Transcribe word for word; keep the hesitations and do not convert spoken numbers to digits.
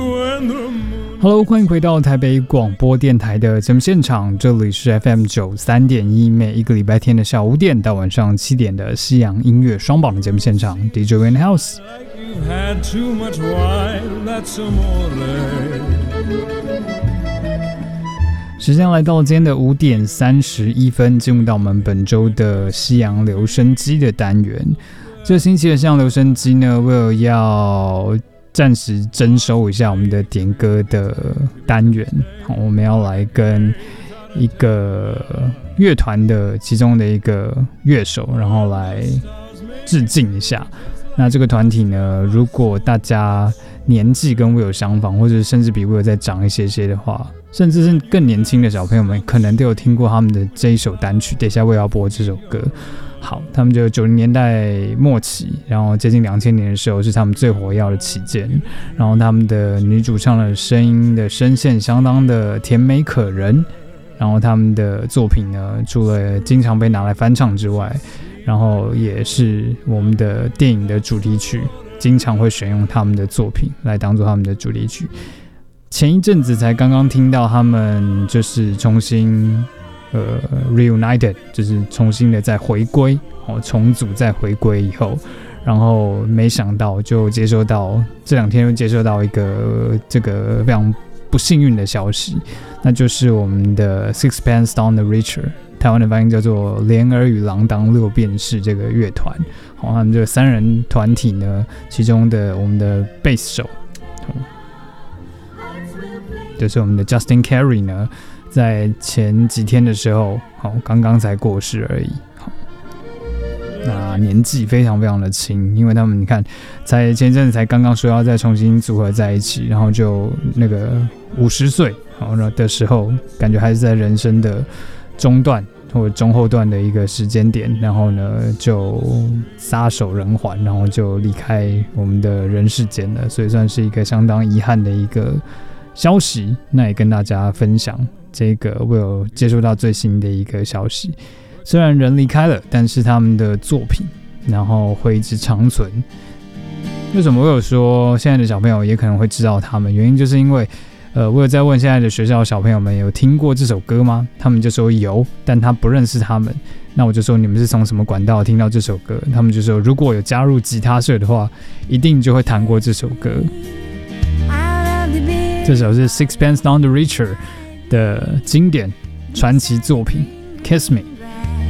Hello， 欢迎回到台北广播电台的节目现场，这里是 F M 九十三点一，每一个礼拜天的下午五点到晚上七点的西洋音乐双榜的节目现场 ，D J in the house。时间来到今天的五点三十一分，进入到我们本周的西洋留声机的单元。这个星期的西洋留声机呢，为了要暂时征收一下我们的点歌的单元，我们要来跟一个乐团的其中的一个乐手，然后来致敬一下。那这个团体呢，如果大家年纪跟我有相仿，或者甚至比我有再长一些些的话，甚至是更年轻的小朋友们，可能都有听过他们的这一首单曲。等一下我也要播这首歌。好，他们就九零年代末期，然后接近两千年的时候是他们最火药的期间，然后他们的女主唱的声音的声线相当的甜美可人，然后他们的作品呢，除了经常被拿来翻唱之外，然后也是我们的电影的主题曲，经常会选用他们的作品来当做他们的主题曲。前一阵子才刚刚听到他们就是重新呃 reunited， 就是重新的再回归，哦，重组再回归以后，然后没想到就接收到这两天就接收到一个这个非常不幸运的消息，那就是我们的 Sixpence None the Richer， 台湾的翻译叫做莲儿与郎当六便士这个乐团，哦，他们这个三人团体呢，其中的我们的贝斯手，哦，就是我们的 Justin Carey 呢。在前几天的时候，好，刚刚才过世而已。好，那年纪非常非常的轻，因为他们你看，才前一阵子才刚刚说要再重新组合在一起，然后就那个五十岁好的时候，感觉还是在人生的中段或者中后段的一个时间点，然后呢就撒手人寰，然后就离开我们的人世间了，所以算是一个相当遗憾的一个消息。那也跟大家分享。这个我有接触到最新的一个消息，虽然人离开了，但是他们的作品然后会一直长存。为什么我有说现在的小朋友也可能会知道他们？原因就是因为呃，我有在问现在的学校小朋友们有听过这首歌吗？他们就说有，但他不认识他们。那我就说你们是从什么管道听到这首歌？他们就说如果有加入吉他社的话，一定就会弹过这首歌。这首是 Sixpence None the Richer的经典传奇作品 Kiss Me。